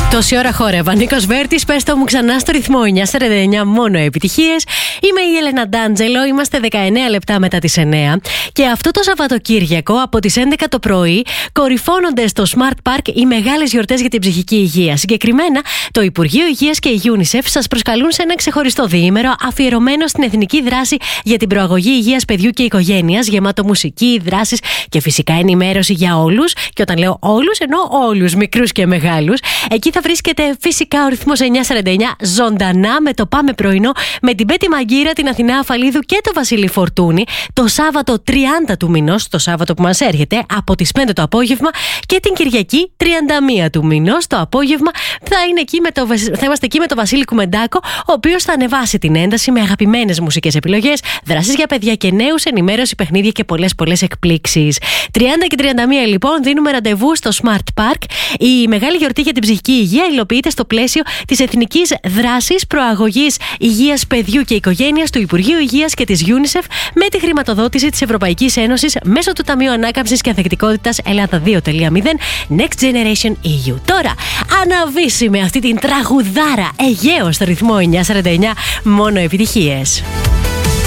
Τόση ώρα χόρευα. Νίκος Βέρτης, πες το μου ξανά στο ρυθμό 949, μόνο επιτυχίες. Είμαι η Έλενα Ντάντζελο, είμαστε 19 λεπτά μετά τις 9. Και αυτό το Σαββατοκύριακο από τις 11 το πρωί κορυφώνονται στο Smart Park οι μεγάλες γιορτές για την ψυχική υγεία. Συγκεκριμένα, το Υπουργείο Υγείας και η UNICEF σας προσκαλούν σε ένα ξεχωριστό διήμερο αφιερωμένο στην εθνική δράση για την προαγωγή υγείας παιδιού και οικογένειας, γεμάτο μουσική, δράσεις και φυσικά ενημέρωση για όλους. Και όταν λέω όλους, εννοώ όλους, μικρούς και μεγάλους. Εκεί θα βρίσκεται φυσικά ο ρυθμός 949 ζωντανά με το Πάμε Πρωινό με την Πέτη Μαγκύρα, την Αθηνά Αφαλίδου και το Βασίλη Φορτούνη το Σάββατο 30 του μηνός, το Σάββατο που μας έρχεται, από τις 5 το απόγευμα, και την Κυριακή 31 του μηνός το απόγευμα θα είμαστε εκεί με το Βασίλη Κουμεντάκο, ο οποίος θα ανεβάσει την ένταση με αγαπημένες μουσικές επιλογές, δράσεις για παιδιά και νέους, ενημέρωση, παιχνίδια και πολλές εκπλήξεις. 30 και 31 λοιπόν δίνουμε ραντεβού στο Smart Park. Η μεγάλη γιορτή για την ψυχική υγεία υλοποιείται στο πλαίσιο της Εθνικής Δράσης Προαγωγής Υγείας Παιδιού και Οικογένειας του Υπουργείου Υγείας και της UNICEF με τη χρηματοδότηση της Ευρωπαϊκής Ένωσης μέσω του Ταμείου Ανάκαμψης και Ανθεκτικότητας Ελλάδα 2.0 Next Generation EU. Τώρα, αναβήσει με αυτή την τραγουδάρα Αιγαίο στο ρυθμό 949, μόνο επιτυχίες.